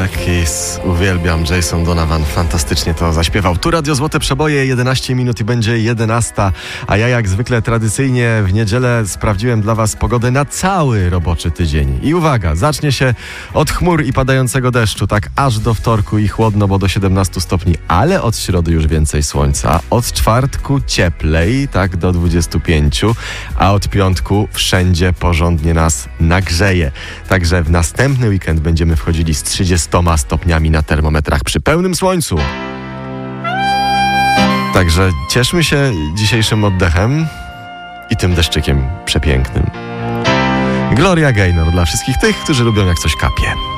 Black Keys. Uwielbiam, Jason Donovan fantastycznie to zaśpiewał. Tu Radio Złote Przeboje, 11 minut i będzie 11. A ja jak zwykle tradycyjnie w niedzielę sprawdziłem dla was pogodę na cały roboczy tydzień. I uwaga, zacznie się od chmur i padającego deszczu, tak aż do wtorku i chłodno, bo do 17 stopni, ale od środy już więcej słońca. Od czwartku cieplej, tak do 25, a od piątku wszędzie porządnie nas nagrzeje. Także w następny weekend będziemy wchodzili z 30 stopniami na termometrach przy pełnym słońcu. Także cieszmy się dzisiejszym oddechem i tym deszczykiem przepięknym. Gloria Gaynor dla wszystkich tych, którzy lubią jak coś kapie.